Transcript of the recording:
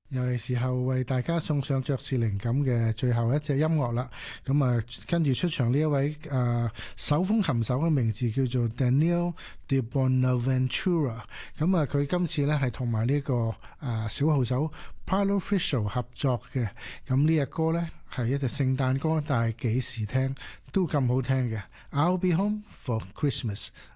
又係時候為大家送上爵士靈感嘅最後一隻音樂啦。咁啊，跟住出場呢一位手風琴手嘅名字叫做 Daniel de Bonaventura。咁啊，佢今次咧係同埋呢個小號手 Paulo Freire 合作嘅。咁呢隻歌咧係一隻聖誕歌，但係幾時聽都咁好聽嘅。I'll be home for Christmas。